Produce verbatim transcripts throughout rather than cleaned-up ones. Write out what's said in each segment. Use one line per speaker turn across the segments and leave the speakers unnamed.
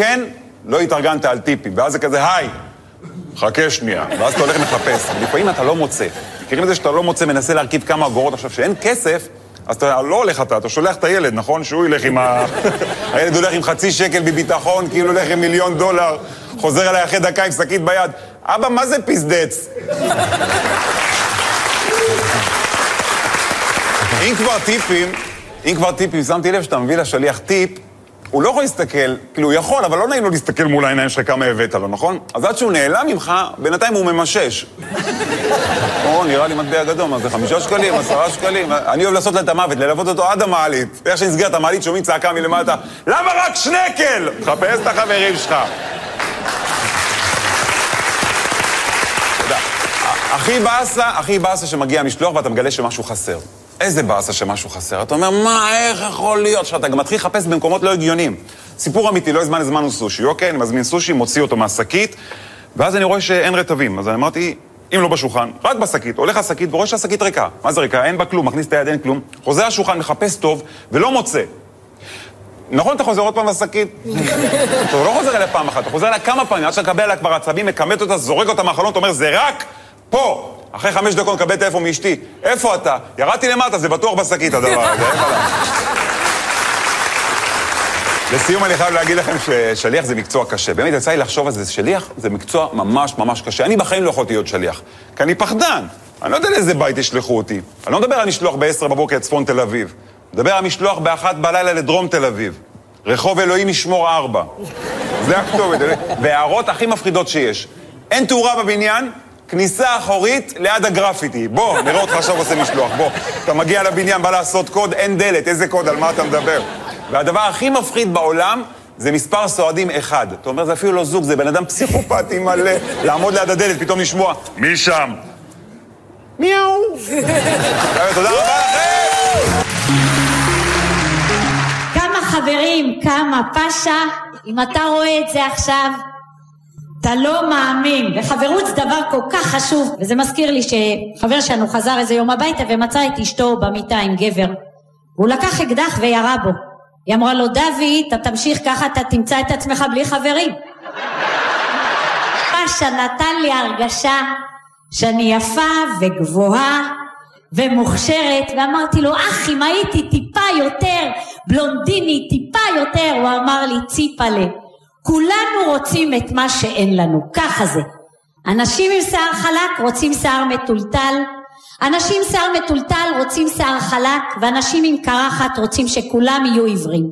כן, לא התארגנת על טיפים, ואז זה כזה, היי, חכה שנייה, ואז אתה הולך מחפש. לפעמים אתה לא מוצא. מכירים את זה שאתה לא מוצא, מנסה להרכיב כמה אגורות, עכשיו שאין כסף, אז אתה לא הולך אתה, אתה שולח את הילד, נכון? שהוא ילך עם ה... הילד הולך עם חצי שקל בביטחון, כאילו הולך עם מיליון דולר, חוזר אליי אחרי דקה עם שקית ביד. אבא, מה זה פסדץ? אם כבר טיפים, אם כבר טיפים, שמתי לב שאתה מביא לשליח טיפ, הוא לא יכול להסתכל, כאילו הוא יכול, אבל לא נעים לו להסתכל מול העיניים שלך כמה הבאת לו, נכון? אז עד שהוא נעלם ממך, בינתיים הוא ממשש. או, נראה לי מטבע גדול, מה זה חמישה שקלים, עשרה שקלים? אני אוהב לעשות לה את המוות, ללוות אותו עד המעלית. איך שנסגר את המעלית, שומעים צעקה מלמטה, למה רק שנקל? תחפש את החברים שלך. תודה. הכי באסה, הכי באסה שמגיע משלוח ואתה מגלה שמשהו חסר. איזה באסה שמשהו חסר. אתה אומר, מה, איך יכול להיות? שאתה גם מתחיל לחפש במקומות לא הגיוניים. סיפור אמיתי, לא הזמן הזמנו סושי, אוקיי? אני מזמין סושי, מוציא אותו מהשקית, ואז אני רואה שאין רטבים. אז אני אמרתי, אם לא בשולחן, רק בשקית, הולך לשקית ורואה שהשקית ריקה. מה זה ריקה? אין בה כלום, מכניס את היד, אין כלום. חוזר לשולחן, מחפש טוב, ולא מוצא. נכון, אתה חוזר עוד פעם לשקית? אתה לא חוזר אליה פעם אחת, אתה חוזר אליה כמה פעמים, עד שאתה מקבל עליה כבר עצבים, מקמת אותה, זורק אותה מהחלון, אתה אומר, זה רק פה. אחרי חמש דקות נקבל טלפון מאשתי. איפה אתה? ירדתי למטה, זה בטוח בשקית הדבר הזה. לסיום אני חייב להגיד לכם ששליח זה מקצוע קשה. באמת יצא לי לחשוב על זה, שליח זה מקצוע ממש ממש קשה. אני בחיים לא יכולתי להיות שליח, כי אני פחדן. אני לא יודע לאיזה בית ישלחו אותי. אני לא מדבר על משלוח ב-עשר בבוקר לצפון תל אביב. מדבר על משלוח באחת בלילה לדרום תל אביב. רחוב אלוהים ישמור ארבע. זה הכתובת. והערות הכי מפחידות שיש. אין תאורה בבניין, כניסה אחורית ליד הגרפיטי. בוא, נראה אותך עכשיו עושה משלוח. בוא, אתה מגיע לבניין, בא לעשות קוד, אין דלת. איזה קוד? על מה אתה מדבר? והדבר הכי מפחיד בעולם זה מספר סועדים אחד. אתה אומר, זה אפילו לא זוג, זה בן אדם פסיכופתי מלא. לעמוד ליד הדלת, פתאום לשמוע, מי שם? מיהו. תודה רבה לכם!
כמה חברים, כמה פשע, אם אתה רואה את זה עכשיו, אתה לא מאמין. וחברות זה דבר כל כך חשוב, וזה מזכיר לי שחבר שלנו חזר איזה יום הביתה ומצא את אשתו במיטה עם גבר. הוא לקח אקדח וירה בו. היא אמרה לו, דוד, אתה תמשיך ככה, אתה תמצא את עצמך בלי חברים. פשע נתן לי הרגשה שאני יפה וגבוהה ומוכשרת, ואמרתי לו, אח, אם הייתי טיפה יותר בלונדיני, טיפה יותר, הוא אמר לי, ציפלה, כולנו רוצים את מה שאין לנו, ככה זה. אנשים עם שיער חלק רוצים שיער מטולטל, אנשים עם שיער מטולטל רוצים שיער חלק, ואנשים עם קרחת רוצים שכולם יהיו עיוורים.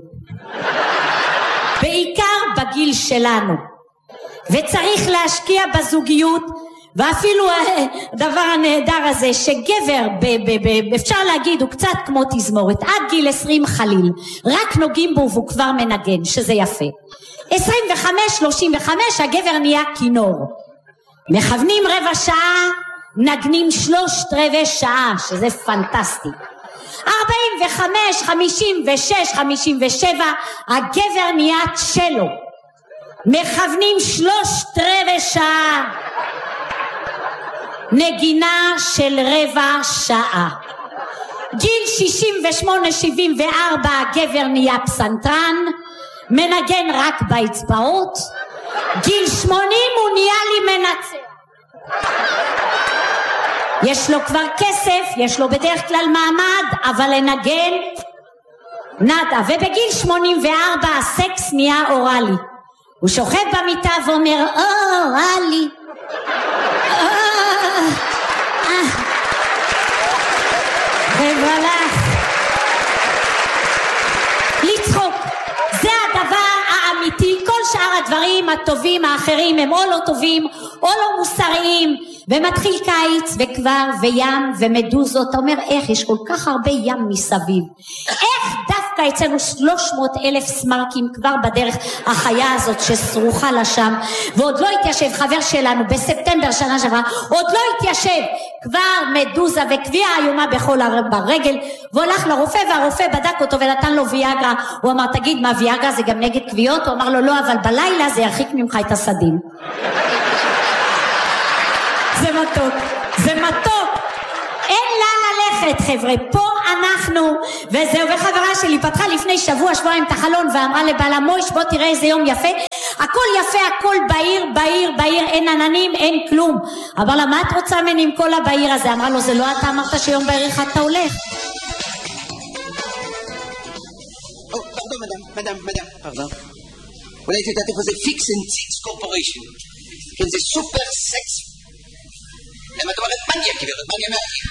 בעיקר בגיל שלנו. וצריך להשקיע בזוגיות, ואפילו הדבר הנהדר הזה, שגבר, ב- ב- ב- אפשר להגיד, הוא קצת כמו תזמורת, עד גיל עשרים חליל, רק נוגעים בו והוא כבר מנגן, שזה יפה. עשרים וחמש שלושים וחמש, הגבר נהיה כינור. מכוונים רבע שעה, נגנים שלושת רבעי שעה, שזה פנטסטי. ארבעים וחמש, חמישים ושש, חמישים ושבע, הגבר נהיה צ'לו. מכוונים שלושת רבעי שעה. נגינה של רבע שעה. גיל שישים ושמונה שבעים וארבע, הגבר נהיה פסנתרן, מנגן רק באצבעות. גיל שמונים הוא נהיה לי מנצח. יש לו כבר כסף, יש לו בדרך כלל מעמד, אבל לנגן נדה. ובגיל שמונים וארבע הסקס נהיה אורלי. הוא שוכב במיטה ואומר, או, אורלי. ובלח. לצחוק. זה הדבר האמיתי. כל שאר הדברים הטובים האחרים הם או לא טובים או לא מוסריים. ומתחיל קיץ וכבר וים ומדוזות. אתה אומר, איך יש כל כך הרבה ים מסביב? איך דווקא אצלנו שלוש מאות אלף סמרקים כבר בדרך החיה הזאת שסרוחה לה שם, ועוד לא התיישב חבר שלנו בספטמבר שנה שעברה, עוד לא התיישב כבר מדוזה וקביעה איומה בכל ברגל, והולך לרופא והרופא בדק אותו ונתן לו ויאגרה. הוא אמר, תגיד, מה ויאגרה זה גם נגד קביעות? הוא אמר לו, לא, אבל בלילה זה ירחיק ממך את הסדים. זה מתוק, זה מתוק. אין לה ללכת, חבר'ה, פה אנחנו, וזהו. וחברה שלי פתחה לפני שבוע, שבועיים את החלון ואמרה לבעלה, מויש, בוא תראה איזה יום יפה, הכל יפה, הכל בעיר, בעיר, בעיר, אין עננים, אין כלום. אבל מה את רוצה ממני עם כל הבעיר הזה? אמרה לו, זה לא אתה אמרת שיום בעיר אחד אתה הולך?
או, פרדון, מדאם, מדאם, מדאם, פרדון. אולי תדעת איפה זה פיקס אנד סיקס קורפוריישן. כן, זה סופר סקס. למה את אומרת מניה, גברת, מניה מהעיר?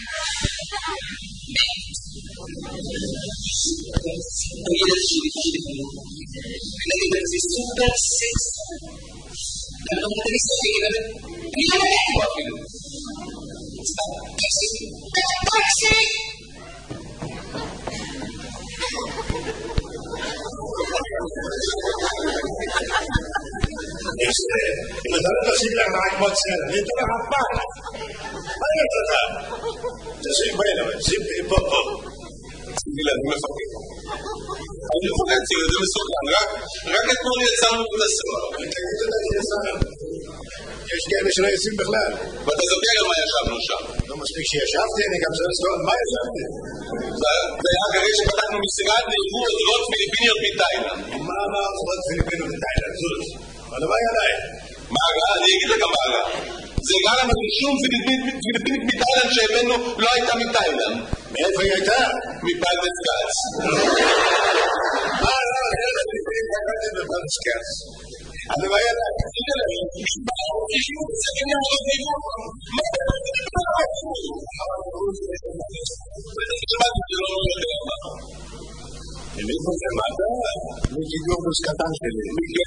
הילד שלי, ונגיד את זה סופר סקס. למה את אומרת אני סופי, גברת? אני לא יודעת בו אפילו. טקסי, טקסי!
אם אתה לא תשים לך רק מוצר, אני אתן לך פק. מה אני אתן לך? תשים בין, אבל שים פה פה.
שימי לה, אני מפקד. אני מפקד, תראי, זה מסוכן. רק אתמול יצאנו את הסוהר.
תגיד אותה, אני יצאנו. יש כאלה שלא יוצאים בכלל.
ואתה זוכר על מה ישבנו שם.
לא מספיק שישבתי, אני גם צריך לזכור על מה ישבתי.
זה היה אחרי שפתחנו משרד ליבוא עוזרות פיליפיניות מתאילנד.
מה אמר עוזרות פיליפיניות מתאילנד? זאת. אבל מה היה להם?
מה הרע? אני אגיד לך מה הרע. זה רע לנו שום פיליפינית מתאילנד שהבאנו לא הייתה מתאילנד.
מאיפה היא הייתה?
מפלדס גץ.
מה הרע? אני לא פיליפינית מתאילנד בפלדס גץ. אבל מה היה להם? מאיפה זה? מה אתה? מיקי גורבוס קטן שלי.
מיקי